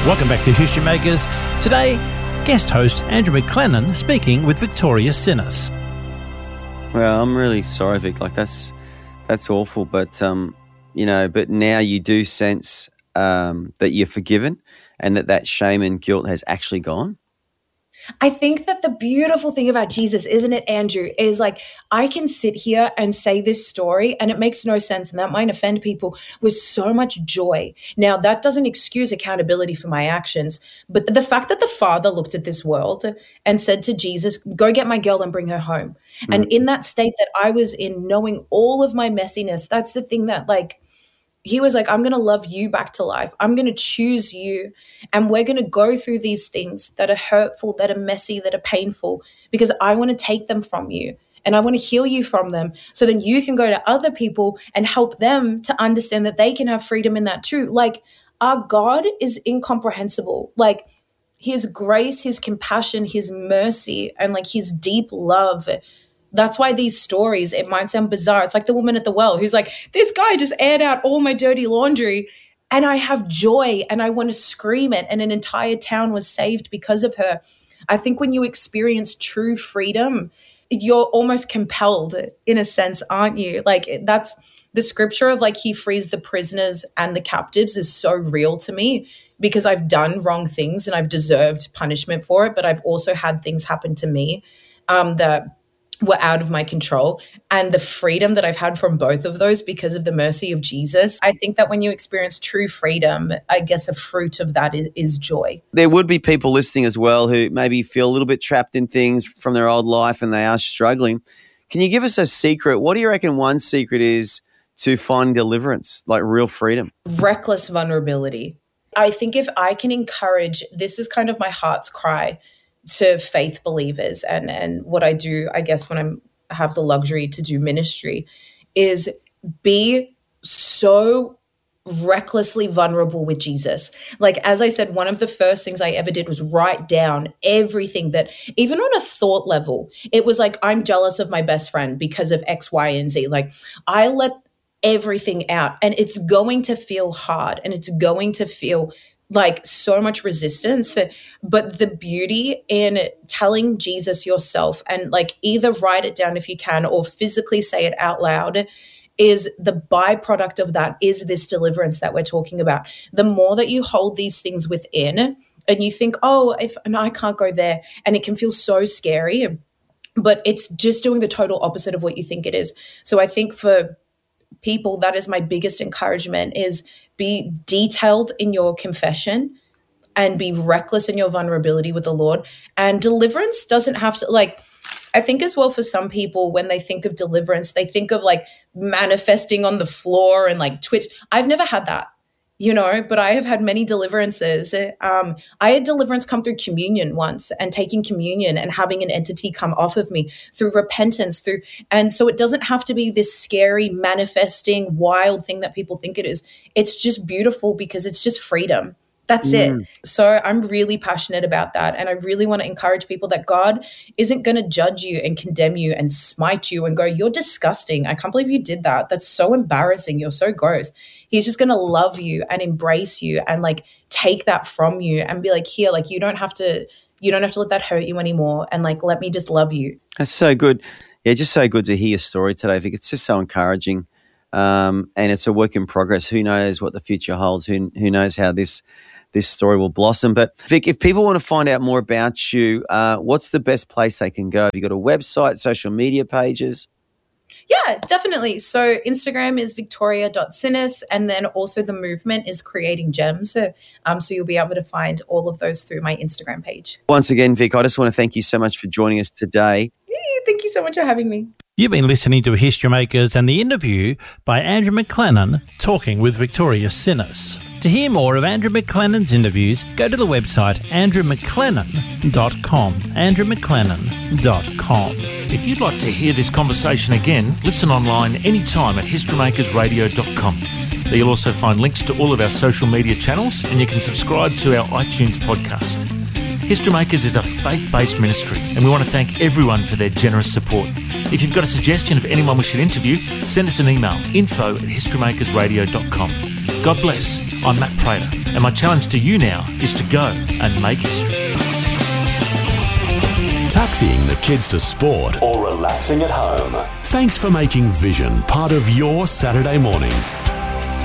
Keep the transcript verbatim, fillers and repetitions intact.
Welcome back to History Makers. Today, guest host Andrew McLennan speaking with Victoria Sinis. Well, I'm really sorry, Vic. Like that's that's awful, but um, you know, but now you do sense um, that you're forgiven and that that shame and guilt has actually gone. I think that the beautiful thing about Jesus, isn't it, Andrew, is like I can sit here and say this story and it makes no sense and that might offend people with so much joy. Now, that doesn't excuse accountability for my actions, but the fact that the Father looked at this world and said to Jesus, go get my girl and bring her home. Mm. And in that state that I was in, knowing all of my messiness, that's the thing that like, he was like, I'm going to love you back to life. I'm going to choose you. And we're going to go through these things that are hurtful, that are messy, that are painful, because I want to take them from you and I want to heal you from them. So then you can go to other people and help them to understand that they can have freedom in that too. Like our God is incomprehensible. Like his grace, his compassion, his mercy, and like his deep love. That's why these stories, it might sound bizarre. It's like the woman at the well who's like, this guy just aired out all my dirty laundry and I have joy and I want to scream it. And an entire town was saved because of her. I think when you experience true freedom, you're almost compelled in a sense, aren't you? Like that's the scripture of like, he frees the prisoners and the captives is so real to me because I've done wrong things and I've deserved punishment for it. But I've also had things happen to me um, that were out of my control, and the freedom that I've had from both of those because of the mercy of Jesus. I think that when you experience true freedom, I guess a fruit of that is, is joy. There would be people listening as well who maybe feel a little bit trapped in things from their old life and they are struggling. Can you give us a secret? What do you reckon one secret is to find deliverance, like real freedom? Reckless vulnerability. I think if I can encourage, this is kind of my heart's cry to faith believers and, and what I do, I guess, when I'm have the luxury to do ministry is be so recklessly vulnerable with Jesus. Like, as I said, one of the first things I ever did was write down everything that, even on a thought level, it was like, I'm jealous of my best friend because of X, Y, and Z. Like, I let everything out and it's going to feel hard and it's going to feel like so much resistance, but the beauty in telling Jesus yourself and like either write it down if you can or physically say it out loud is the byproduct of that is this deliverance that we're talking about. The more that you hold these things within and you think, oh, if and I can't go there, and it can feel so scary, but it's just doing the total opposite of what you think it is. So I think for people, that is my biggest encouragement is be detailed in your confession and be reckless in your vulnerability with the Lord. And deliverance doesn't have to, like, I think as well for some people, when they think of deliverance, they think of like manifesting on the floor and like Twitch. I've never had that, you know, but I have had many deliverances. Um, I had deliverance come through communion once and taking communion and having an entity come off of me through repentance, through, and so it doesn't have to be this scary, manifesting, wild thing that people think it is. It's just beautiful because it's just freedom. That's mm. it. So I'm really passionate about that. And I really want to encourage people that God isn't going to judge you and condemn you and smite you and go, you're disgusting. I can't believe you did that. That's so embarrassing. You're so gross. He's just going to love you and embrace you and like take that from you and be like, here, like you don't have to, you don't have to let that hurt you anymore. And like, let me just love you. That's so good. Yeah, just so good to hear your story today, Vic. It's just so encouraging. Um, and it's a work in progress. Who knows what the future holds? Who, who knows how this this story will blossom. But Vic, if people want to find out more about you, uh, what's the best place they can go? Have you got a website, social media pages? Yeah, definitely. So Instagram is victoria dot sinis, and then also the movement is Creating Gems. Um, so you'll be able to find all of those through my Instagram page. Once again, Vic, I just want to thank you so much for joining us today. Thank you so much for having me. You've been listening to History Makers and the interview by Andrew McLennan talking with Victoria Sinis. To hear more of Andrew McLennan's interviews, go to the website andrew mclennan dot com. andrew mclennan dot com. If you'd like to hear this conversation again, listen online anytime at history makers radio dot com. There you'll also find links to all of our social media channels, and you can subscribe to our iTunes podcast. History Makers is a faith-based ministry, and we want to thank everyone for their generous support. If you've got a suggestion of anyone we should interview, send us an email, info at history makers radio dot com. God bless. I'm Matt Prater, and my challenge to you now is to go and make history. Taxiing the kids to sport or relaxing at home. Thanks for making Vision part of your Saturday morning.